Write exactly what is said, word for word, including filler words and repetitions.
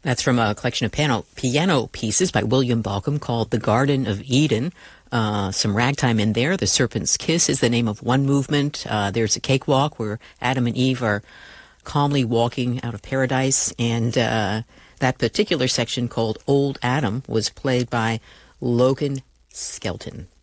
That's from a collection of piano, piano pieces by William Balcom called The Garden of Eden. Uh, some ragtime in there. The Serpent's Kiss is the name of one movement. Uh, there's a cakewalk where Adam and Eve are calmly walking out of paradise. And uh, that particular section called Old Adam was played by Logan Skelton.